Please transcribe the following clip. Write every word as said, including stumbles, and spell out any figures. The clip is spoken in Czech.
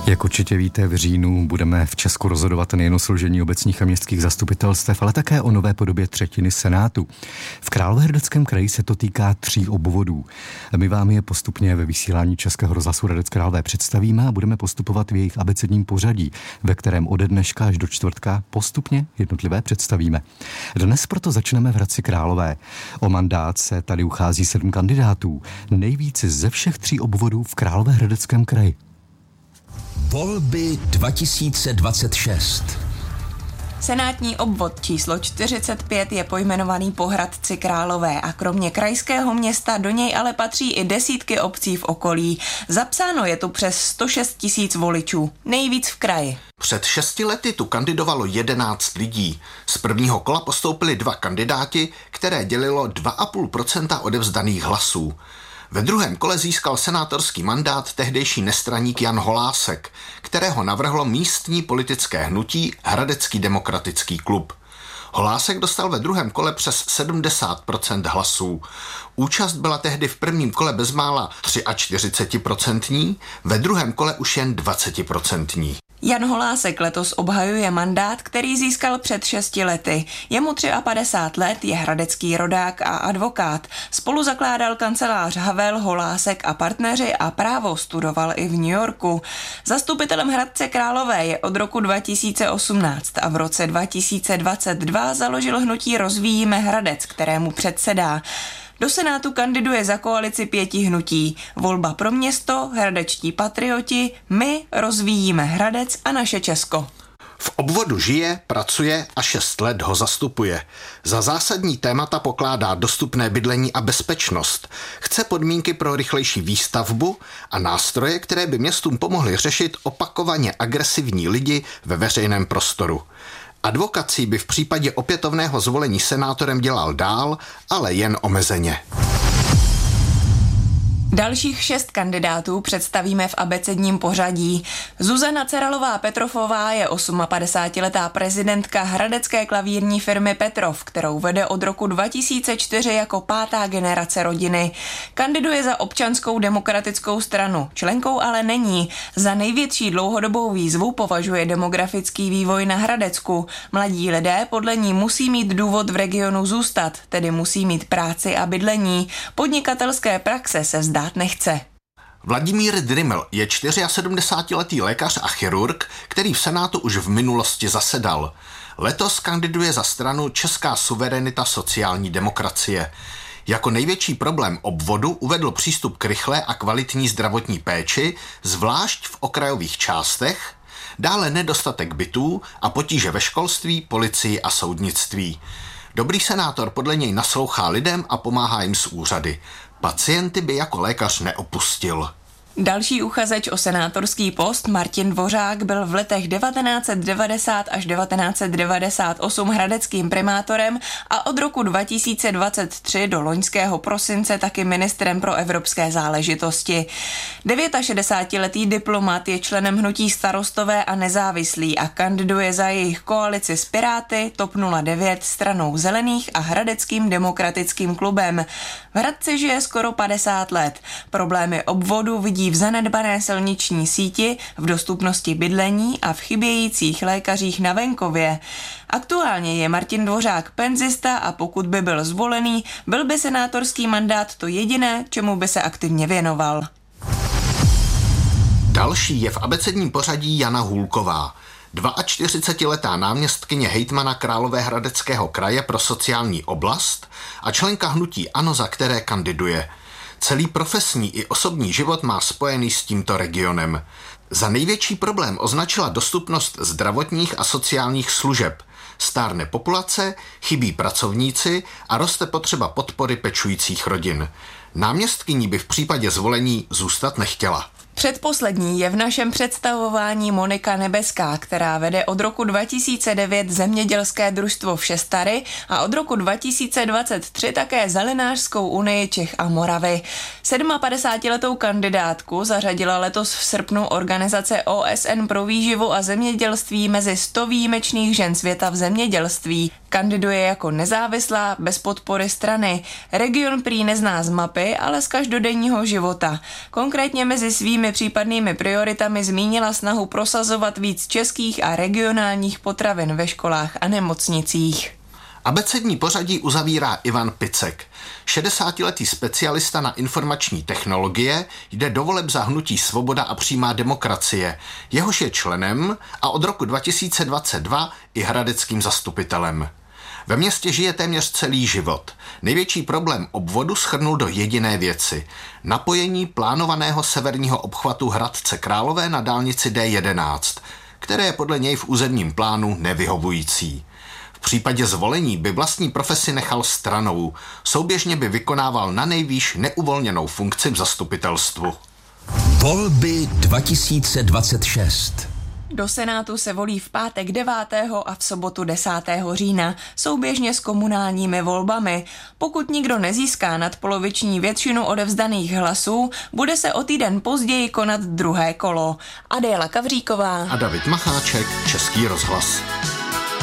Jak určitě víte, v říjnu budeme v Česku rozhodovat nejen o složení obecních a městských zastupitelstev, ale také o nové podobě třetiny Senátu. V Královéhradeckém kraji se to týká tří obvodů. My vám je postupně ve vysílání Českého rozhlasu Hradec Králové představíme a budeme postupovat v jejich abecedním pořadí, ve kterém ode dneška až do čtvrtka postupně jednotlivé představíme. Dnes proto začneme v Hradci Králové. O mandát se tady uchází sedm kandidátů, nejvíce ze všech tří obvodů v Královéhradeckém kraji. Volby dva tisíce dvacet šest. Senátní obvod číslo čtyřicet pět je pojmenovaný po Hradci Králové a kromě krajského města do něj ale patří i desítky obcí v okolí. Zapsáno je tu přes sto šest tisíc voličů, nejvíc v kraji. Před šesti lety tu kandidovalo jedenáct lidí. Z prvního kola postoupili dva kandidáti, které dělilo dva a půl procenta odevzdaných hlasů. Ve druhém kole získal senátorský mandát tehdejší nestraník Jan Holásek, kterého navrhlo místní politické hnutí Hradecký demokratický klub. Holásek dostal ve druhém kole přes sedmdesát procent hlasů. Účast byla tehdy v prvním kole bezmála čtyřicet tři procent, ve druhém kole už jen dvacet procent. Jan Holásek letos obhajuje mandát, který získal před šesti lety. Je mu padesát tři let, je hradecký rodák a advokát. Spolu zakládal kancelář Havel, Holásek a partneři a právo studoval i v New Yorku. Zastupitelem Hradce Králové je od roku dva tisíce osmnáct a v roce dva tisíce dvacet dva založil hnutí Rozvíjíme Hradec, kterému předsedá. Do Senátu kandiduje za koalici pěti hnutí. Volba pro město, Hradečtí patrioti, My rozvíjíme Hradec a Naše Česko. V obvodu žije, pracuje a šest let ho zastupuje. Za zásadní témata pokládá dostupné bydlení a bezpečnost. Chce podmínky pro rychlejší výstavbu a nástroje, které by městům pomohly řešit opakovaně agresivní lidi ve veřejném prostoru. Advokací by v případě opětovného zvolení senátorem dělal dál, ale jen omezeně. Dalších šest kandidátů představíme v abecedním pořadí. Zuzana Ceralová-Petrofová je padesátiosmiletá prezidentka hradecké klavírní firmy Petrov, kterou vede od roku dva tisíce čtyři jako pátá generace rodiny. Kandiduje za Občanskou demokratickou stranu, členkou ale není. Za největší dlouhodobou výzvu považuje demografický vývoj na Hradecku. Mladí lidé podle ní musí mít důvod v regionu zůstat, tedy musí mít práci a bydlení. Podnikatelské praxe se vzdá nechce. Vladimír Driml je sedmdesátčtyřletý lékař a chirurg, který v Senátu už v minulosti zasedal. Letos kandiduje za stranu Česká suverenita sociální demokracie. Jako největší problém obvodu uvedl přístup k rychlé a kvalitní zdravotní péči, zvlášť v okrajových částech, dále nedostatek bytů a potíže ve školství, policii a soudnictví. Dobrý senátor podle něj naslouchá lidem a pomáhá jim s úřady. Pacienty by jako lékař neopustil. Další uchazeč o senátorský post Martin Dvořák byl v letech devatenáct set devadesát až devatenáct set devadesát osm hradeckým primátorem a od roku dva tisíce dvacet tři do loňského prosince taky ministrem pro evropské záležitosti. šedesátidevítiletý diplomat je členem hnutí Starostové a nezávislí a kandiduje za jejich koalici s Piráty, TOP nula devět, Stranou zelených a Hradeckým demokratickým klubem. V Hradci žije skoro padesát let. Problémy obvodu vidí v zanedbané silniční síti, v dostupnosti bydlení a v chybějících lékařích na venkově. Aktuálně je Martin Dvořák penzista a pokud by byl zvolený, byl by senátorský mandát to jediné, čemu by se aktivně věnoval. Další je v abecedním pořadí Jana Hůlková. čtyřicetiletá náměstkyně hejtmana Královéhradeckého kraje pro sociální oblast a členka hnutí ANO, za které kandiduje. Celý profesní i osobní život má spojený s tímto regionem. Za největší problém označila dostupnost zdravotních a sociálních služeb. Stárne populace, chybí pracovníci a roste potřeba podpory pečujících rodin. Náměstkyní by v případě zvolení zůstat nechtěla. Předposlední je v našem představování Monika Nebeská, která vede od roku dva tisíce devět zemědělské družstvo v Šestary a od roku dva tisíce dvacet tři také Zelenářskou unii Čech a Moravy. sedmapadesátiletou kandidátku zařadila letos v srpnu organizace O S N pro výživu a zemědělství mezi sto výjimečných žen světa v zemědělství. Kandiduje jako nezávislá, bez podpory strany. Region prý nezná z mapy, ale z každodenního života. Konkrétně mezi svými případnými prioritami zmínila snahu prosazovat víc českých a regionálních potravin ve školách a nemocnicích. Abecední pořadí uzavírá Ivan Picek. šedesátiletý specialista na informační technologie jde do voleb za hnutí Svoboda a přímá demokracie. Jehož je členem a od roku dva tisíce dvacet dva i hradeckým zastupitelem. Ve městě žije téměř celý život. Největší problém obvodu shrnul do jediné věci. Napojení plánovaného severního obchvatu Hradce Králové na dálnici D jedenáct, které je podle něj v územním plánu nevyhovující. V případě zvolení by vlastní profesi nechal stranou. Souběžně by vykonával na nejvýš neuvolněnou funkci v zastupitelstvu. Volby dva tisíce dvacet šest. Do Senátu se volí v pátek devátého a v sobotu desátého října, souběžně s komunálními volbami. Pokud nikdo nezíská nadpoloviční většinu odevzdaných hlasů, bude se o týden později konat druhé kolo. Adéla Kavříková a David Macháček, Český rozhlas.